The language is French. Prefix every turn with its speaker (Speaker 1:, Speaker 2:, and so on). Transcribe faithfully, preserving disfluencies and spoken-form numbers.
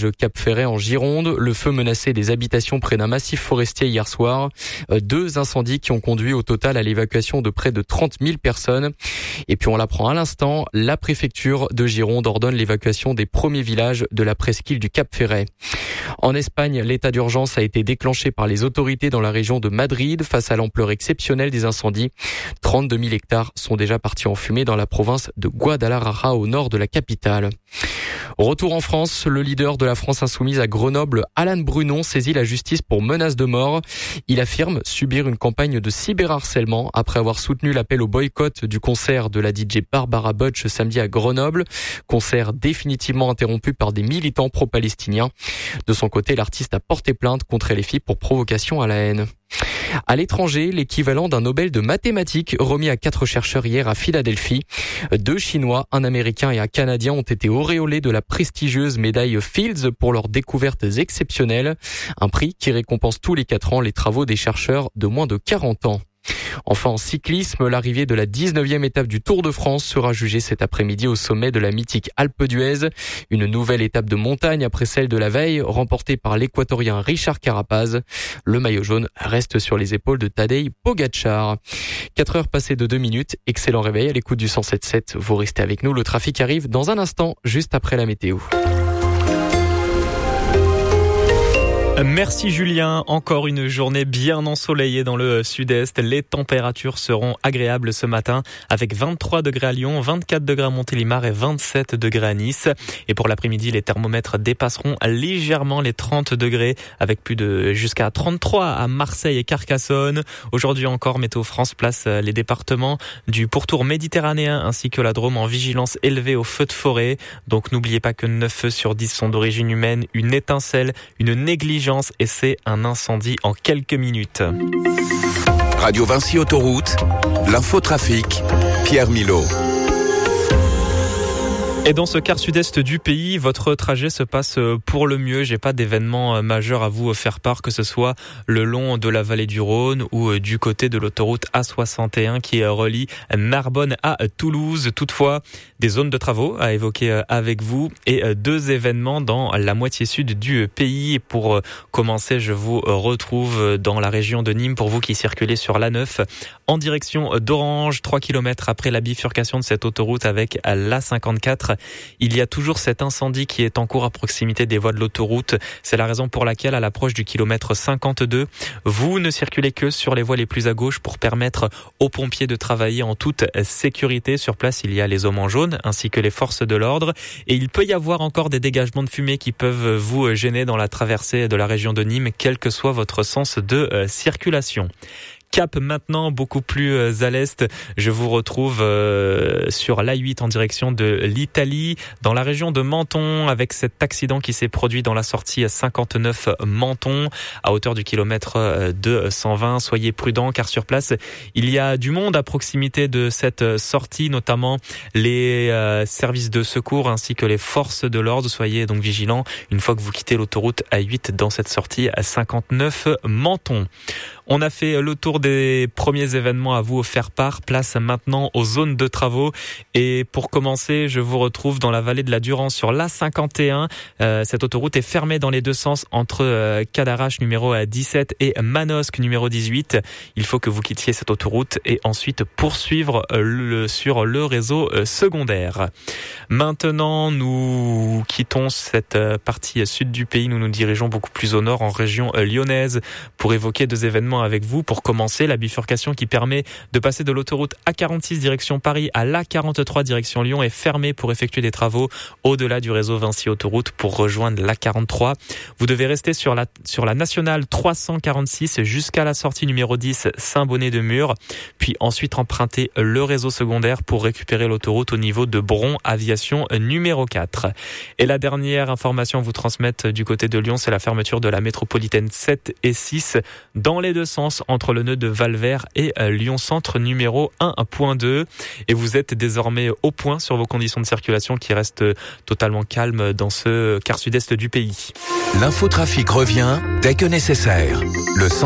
Speaker 1: village Cap-Ferret en Gironde. Le feu menaçait des habitations près d'un massif forestier hier soir. Deux incendies qui ont conduit au total à l'évacuation de près de trente mille personnes. Et puis on l'apprend à l'instant, la préfecture de Gironde ordonne l'évacuation des premiers villages de la presqu'île du Cap-Ferret. En Espagne, l'état d'urgence a été déclenché par les autorités dans la région de Madrid face à l'ampleur exceptionnelle des incendies. trente-deux mille hectares sont déjà partis en fumée dans la province de Guadalajara au nord de la capitale. Retour en France, le leader de la France insoumise à Grenoble, Alan Brunon, saisit la justice pour menace de mort. Il affirme subir une campagne de cyberharcèlement après avoir soutenu l'appel au boycott du concert de la D J Barbara Butch samedi à Grenoble. Concert définitivement interrompu par des militants pro-palestiniens. De son côté, l'artiste a porté plainte contre L F I pour provocation à la haine. À l'étranger, l'équivalent d'un Nobel de mathématiques remis à quatre chercheurs hier à Philadelphie. Deux Chinois, un Américain et un Canadien ont été auréolés de la prestigieuse médaille Fields pour leurs découvertes exceptionnelles. Un prix qui récompense tous les quatre ans les travaux des chercheurs de moins de quarante ans. Enfin, en cyclisme, l'arrivée de la dix-neuvième étape du Tour de France sera jugée cet après-midi au sommet de la mythique Alpe d'Huez. Une nouvelle étape de montagne après celle de la veille, remportée par l'équatorien Richard Carapaz. Le maillot jaune reste sur les épaules de Tadej Pogačar. quatre heures passées de deux minutes. Excellent réveil à l'écoute du cent sept sept. Vous restez avec nous. Le trafic arrive dans un instant, juste après la météo.
Speaker 2: Merci Julien, encore une journée bien ensoleillée dans le sud-est. Les températures seront agréables ce matin avec vingt-trois degrés à Lyon, vingt-quatre degrés à Montélimar et vingt-sept degrés à Nice. Et pour l'après-midi, les thermomètres dépasseront légèrement les trente degrés avec plus de jusqu'à trente-trois à Marseille et Carcassonne. Aujourd'hui encore, Météo France place les départements du pourtour méditerranéen ainsi que la Drôme en vigilance élevée aux feux de forêt. Donc n'oubliez pas que neuf feux sur dix sont d'origine humaine, une étincelle, une négligence et c'est un incendie en quelques minutes.
Speaker 3: Radio Vinci Autoroute, l'infotrafic, Pierre Milot.
Speaker 2: Et dans ce quart sud-est du pays, votre trajet se passe pour le mieux. J'ai pas d'événement majeur à vous faire part, que ce soit le long de la vallée du Rhône ou du côté de l'autoroute A soixante et un qui relie Narbonne à Toulouse. Toutefois, des zones de travaux à évoquer avec vous et deux événements dans la moitié sud du pays. Pour commencer, je vous retrouve dans la région de Nîmes pour vous qui circulez sur l'A neuf en direction d'Orange, trois kilomètres après la bifurcation de cette autoroute avec l'A cinquante-quatre. Il y a toujours cet incendie qui est en cours à proximité des voies de l'autoroute. C'est la raison pour laquelle, à l'approche du kilomètre cinquante-deux, vous ne circulez que sur les voies les plus à gauche pour permettre aux pompiers de travailler en toute sécurité. Sur place, il y a les hommes en jaune ainsi que les forces de l'ordre. Et il peut y avoir encore des dégagements de fumée qui peuvent vous gêner dans la traversée de la région de Nîmes, quel que soit votre sens de circulation. Cap maintenant, beaucoup plus à l'est. Je vous retrouve euh, sur l'A huit en direction de l'Italie, dans la région de Menton, avec cet accident qui s'est produit dans la sortie cinquante-neuf Menton, à hauteur du kilomètre deux cent vingt. Soyez prudents car sur place, il y a du monde à proximité de cette sortie, notamment les euh, services de secours ainsi que les forces de l'ordre. Soyez donc vigilants une fois que vous quittez l'autoroute A huit dans cette sortie à cinquante-neuf Menton. On a fait le tour des premiers événements à vous faire part. Place maintenant aux zones de travaux. Et pour commencer, je vous retrouve dans la vallée de la Durance sur l'A cinquante et un. Euh, cette autoroute est fermée dans les deux sens entre euh, Cadarache numéro dix-sept et Manosque numéro dix-huit. Il faut que vous quittiez cette autoroute et ensuite poursuivre le, sur le réseau euh, secondaire. Maintenant, nous quittons cette euh, partie sud du pays. Nous nous dirigeons beaucoup plus au nord en région euh, lyonnaise pour évoquer deux événements avec vous. Pour commencer, la bifurcation qui permet de passer de l'autoroute A quarante-six direction Paris à l'A quarante-trois direction Lyon est fermée pour effectuer des travaux au-delà du réseau Vinci Autoroute pour rejoindre l'A quarante-trois. Vous devez rester sur la, sur la nationale trois cent quarante-six jusqu'à la sortie numéro dix Saint-Bonnet-de-Mur, puis ensuite emprunter le réseau secondaire pour récupérer l'autoroute au niveau de Bron Aviation numéro quatre. Et la dernière information à vous transmettre du côté de Lyon, c'est la fermeture de la métropolitaine sept et six dans les deux sens entre le nœud de Valvert et Lyon Centre numéro un point deux. Et vous êtes désormais au point sur vos conditions de circulation qui restent totalement calmes dans ce quart sud-est du pays.
Speaker 3: L'infotrafic revient dès que nécessaire. Le